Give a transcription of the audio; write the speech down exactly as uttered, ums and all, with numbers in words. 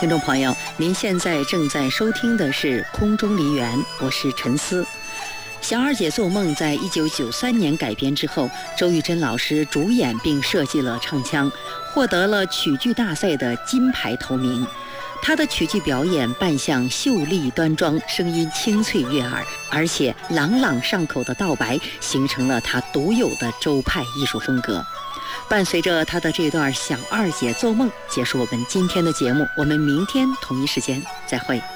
听众朋友，您现在正在收听的是空中梨园，我是陈思。小二姐做梦在一九九三年改编之后，周玉珍老师主演并设计了唱腔，获得了曲剧大赛的金牌头名。她的曲剧表演扮相秀丽端庄，声音清脆悦耳，而且朗朗上口的道白形成了她独有的周派艺术风格。伴随着她的这段小二姐做梦，结束我们今天的节目，我们明天同一时间再会。